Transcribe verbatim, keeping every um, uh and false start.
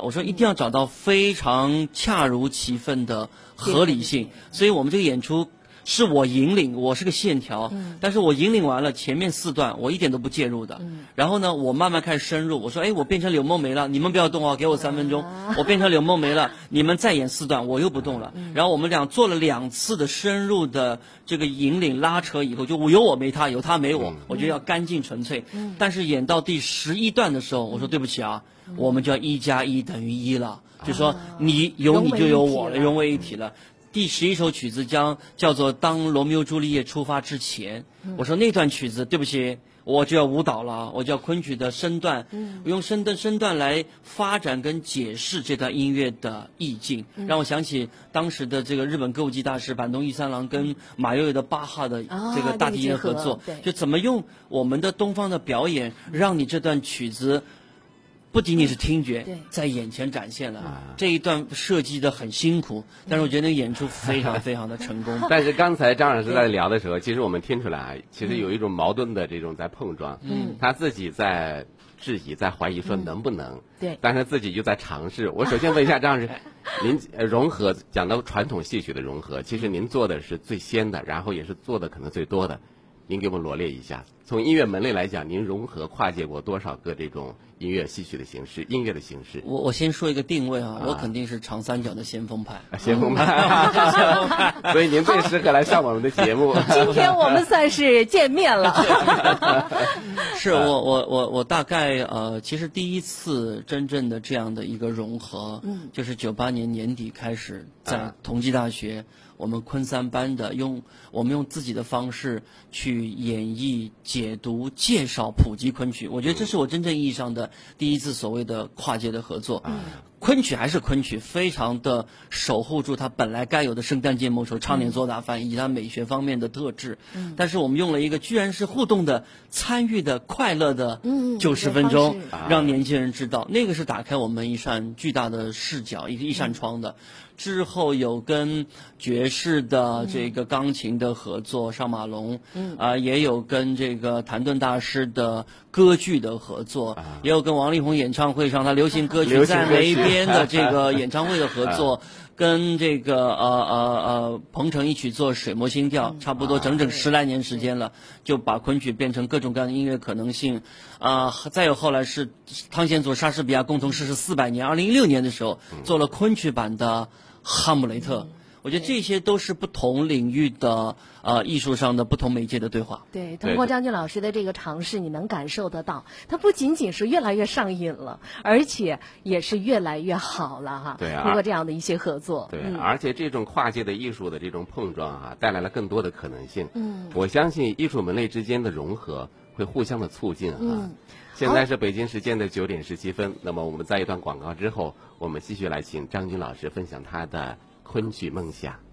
我说一定要找到非常恰如其分的合理性，所以我们这个演出是我引领，我是个线条，嗯、但是我引领完了前面四段，我一点都不介入的。嗯、然后呢，我慢慢开始深入，我说，哎，我变成柳梦梅了，你们不要动哦，给我三分钟，啊、我变成柳梦梅了，你们再演四段，我又不动了。嗯、然后我们俩做了两次的深入的这个引领拉扯以后，就有我没他，有他没我，嗯、我觉得要干净纯粹。嗯、但是演到第十一段的时候，我说对不起啊，嗯、我们就要一加一等于一了，就说你有你就有我了，融为一体了。第十一首曲子将叫做《当罗密欧朱丽叶出发之前》，我说那段曲子对不起，我就要舞蹈了，我就要昆曲的身段，我用身段身段来发展跟解释这段音乐的意境，让我想起当时的这个日本歌舞伎大师坂东玉三郎跟马友友的巴哈的这个大提琴合作，就怎么用我们的东方的表演，让你这段曲子不仅仅是听觉，在眼前展现了。这一段设计的很辛苦，但是我觉得那个演出非常非常的成功。 但是刚才张老师在聊的时候，其实我们听出来，其实有一种矛盾的这种在碰撞。嗯，他自己在质疑，在怀疑说能不能。对。但是自己又在尝试。我首先问一下张老师，您融合讲到传统戏曲的融合，其实您做的是最先的，然后也是做的可能最多的。您给我们罗列一下，从音乐门类来讲，您融合跨界过多少个这种音乐戏曲的形式、音乐的形式？ 我我先说一个定位啊，啊我肯定是长三角的先锋派， 啊、先锋派，先锋派，所以您最适合来上我们的节目。 今天我们算是见面了。 是我我我我大概呃，其实第一次真正的这样的一个融合，嗯，就是九八年年底开始在同济大学。啊我们昆三班的用我们用自己的方式去演绎、解读、介绍、普及昆曲，我觉得这是我真正意义上的第一次所谓的跨界的合作。嗯、昆曲还是昆曲，非常的守护住它本来该有的生旦净末丑、唱念做打翻以及它美学方面的特质。嗯、但是我们用了一个居然是互动的、参与的、快乐的九十分钟，嗯、让年轻人知道，那个是打开我们一扇巨大的视角、一一扇窗的。之后有跟爵士的这个钢琴的合作，上马龙，嗯啊、呃，也有跟这个谭盾大师的歌剧的合作，啊、也有跟王力宏演唱会上他流行歌曲在梅边的这个演唱会的合作，啊、跟这个呃呃呃彭程一起做水磨新调，嗯、差不多整整十来年时间了，就把昆曲变成各种各样的音乐可能性，啊、呃，再有后来是汤显祖、莎士比亚共同逝世四百年，二零一六年的时候做了昆曲版的哈姆雷特，我觉得这些都是不同领域的呃艺术上的不同媒介的对话。 对，通过张军老师的这个尝试，你能感受得到，它不仅仅是越来越上瘾了，而且也是越来越好了哈。 对啊， 通过这样的一些合作， 对，嗯、而且这种跨界的艺术的这种碰撞啊，带来了更多的可能性。嗯，我相信艺术门类之间的融合会互相的促进啊。嗯现在是北京时间的九点十七分，那么我们在一段广告之后，我们继续来请张军老师分享他的昆曲梦想。